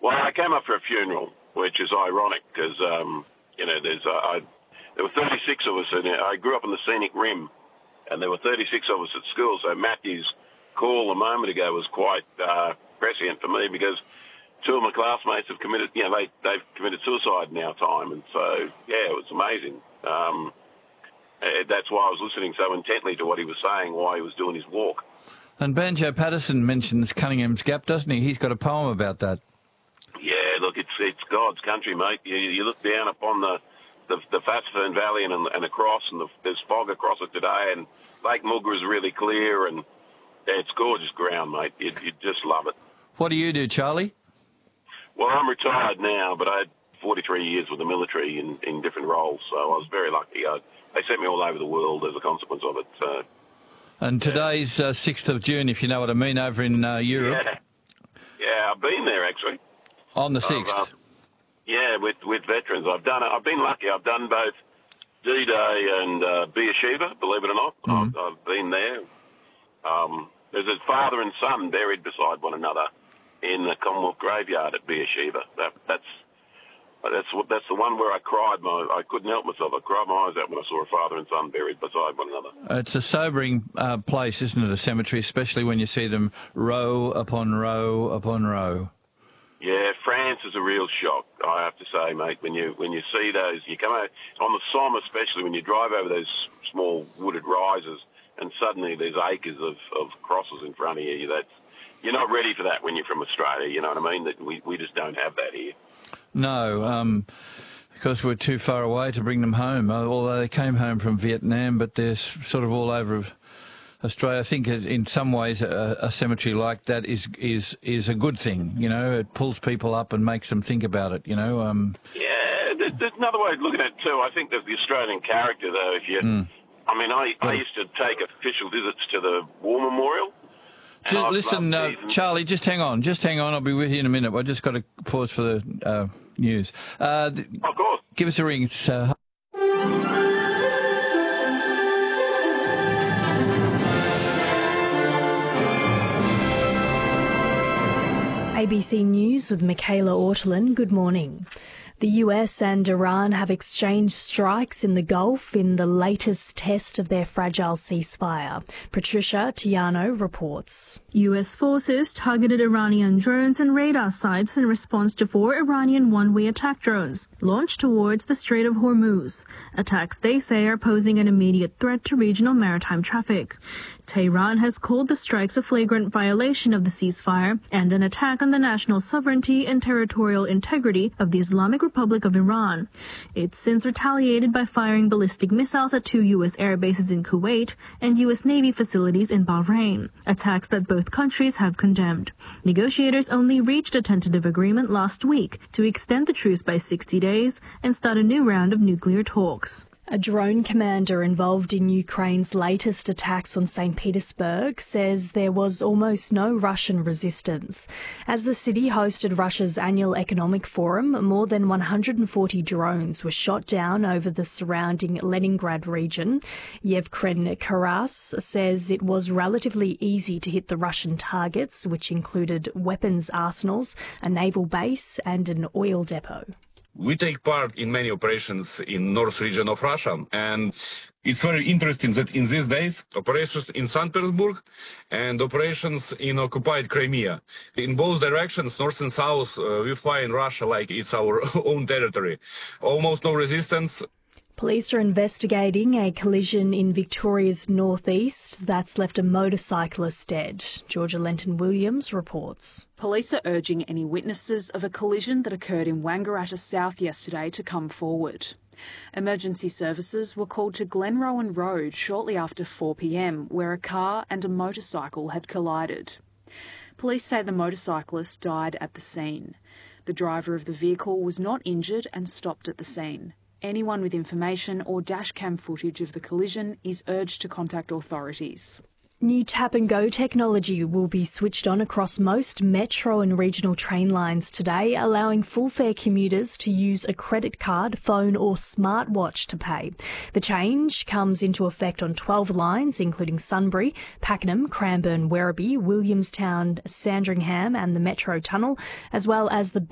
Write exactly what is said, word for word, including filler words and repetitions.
Well, I came up for a funeral, which is ironic because, um, you know, there's uh, I, there were thirty-six of us, and I grew up on the scenic rim, and there were thirty-six of us at school. So Matthew's call a moment ago was quite uh, prescient for me because two of my classmates have committed, you know, they, they've committed suicide in our time. And so, yeah, it was amazing. Um, that's why I was listening so intently to what he was saying, why he was doing his walk. And Banjo Patterson mentions Cunningham's Gap, doesn't he? He's got a poem about that. Yeah, look, it's it's God's country, mate. You, you look down upon the the, the Fatsfern Valley and, and across, and the, there's fog across it today, and Lake Mulga is really clear, and yeah, it's gorgeous ground, mate. You you just love it. What do you do, Charlie? Well, I'm retired now, but I had forty-three years with the military in, in different roles, so I was very lucky. I, they sent me all over the world as a consequence of it. So. And today's uh, sixth of June, if you know what I mean, over in uh, Europe. Yeah. yeah, I've been there, actually. On the sixth? Uh, yeah, with, with veterans. I've done it. I've been lucky. I've done both D-Day and uh, Beersheba, believe it or not. Mm. I've, I've been there. Um, there's a father and son buried beside one another in the Commonwealth graveyard at Beersheba. That, that's that's what that's the one where I cried. My I couldn't help myself. I cried my eyes out when I saw a father and son buried beside one another. It's a sobering uh, place, isn't it, a cemetery, especially when you see them row upon row upon row. Yeah, France is a real shock, I have to say, mate. When you when you see those, you come out on the Somme, especially when you drive over those small wooded rises, and suddenly there's acres of, of crosses in front of you. That's you're not ready for that when you're from Australia. You know what I mean? That we we just don't have that here. No, um, because we're too far away to bring them home. Although they came home from Vietnam, but they're sort of all over Australia. I think in some ways a, a cemetery like that is is is a good thing. You know, it pulls people up and makes them think about it. You know. Um, yeah, there's, there's another way of looking at it too. I think there's the Australian character, though. If you, mm. I mean, I, I used to take official visits to the War Memorial. Just, listen, uh, Charlie, just hang on. Just hang on. I'll be with you in a minute. I just got to pause for the uh, news. Uh, of course. Give us a ring. It's, uh... A B C News with Michaela Ortolin. Good morning. The U S and Iran have exchanged strikes in the Gulf in the latest test of their fragile ceasefire. Patricia Tiano reports. U S forces targeted Iranian drones and radar sites in response to four Iranian one-way attack drones launched towards the Strait of Hormuz. Attacks they say are posing an immediate threat to regional maritime traffic. Tehran has called the strikes a flagrant violation of the ceasefire and an attack on the national sovereignty and territorial integrity of the Islamic Republic of Iran. It's since retaliated by firing ballistic missiles at two U S air bases in Kuwait and U S Navy facilities in Bahrain, attacks that both countries have condemned. Negotiators only reached a tentative agreement last week to extend the truce by sixty days and start a new round of nuclear talks. A drone commander involved in Ukraine's latest attacks on Saint Petersburg says there was almost no Russian resistance. As the city hosted Russia's annual economic forum, more than one hundred forty drones were shot down over the surrounding Leningrad region. Yevgeny Karas says it was relatively easy to hit the Russian targets, which included weapons arsenals, a naval base and an oil depot. We take part in many operations in north region of Russia, and it's very interesting that in these days, operations in Saint Petersburg and operations in occupied Crimea. In both directions, north and south, uh, we fly in Russia like it's our own territory. Almost no resistance. Police are investigating a collision in Victoria's northeast that's left a motorcyclist dead. Georgia Lenton-Williams reports. Police are urging any witnesses of a collision that occurred in Wangaratta South yesterday to come forward. Emergency services were called to Glenrowan Road shortly after four p m, where a car and a motorcycle had collided. Police say the motorcyclist died at the scene. The driver of the vehicle was not injured and stopped at the scene. Anyone with information or dashcam footage of the collision is urged to contact authorities. New tap and go technology will be switched on across most metro and regional train lines today, allowing full fare commuters to use a credit card, phone or smartwatch to pay. The change comes into effect on twelve lines, including Sunbury, Pakenham, Cranbourne, Werribee, Williamstown, Sandringham and the Metro Tunnel, as well as the